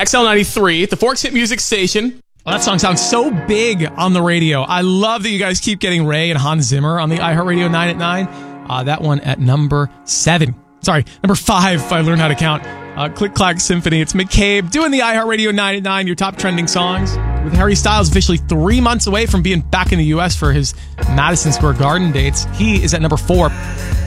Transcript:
XL93, the Forks Hit Music Station. Well, that song sounds so big on the radio. I love that you guys keep getting Ray and Hans Zimmer on the iHeartRadio 9 at 9. That one at number 5, if I learned how to count. Click Clack Symphony. It's McCabe doing the iHeartRadio 9 at 9, your top trending songs. With Harry Styles officially 3 months away from being back in the U.S. for his Madison Square Garden dates, he is at number 4.